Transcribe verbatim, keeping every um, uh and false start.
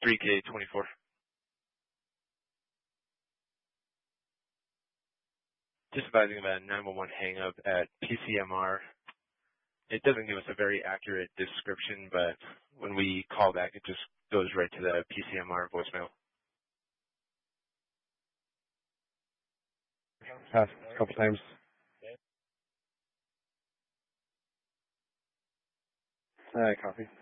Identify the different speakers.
Speaker 1: three K twenty-four. Just advising of a nine one one hang-up at P C M R. It doesn't give us a very accurate description, but when we call back, it just goes right to the P C M R voicemail.
Speaker 2: Passed a couple times. All right, copy.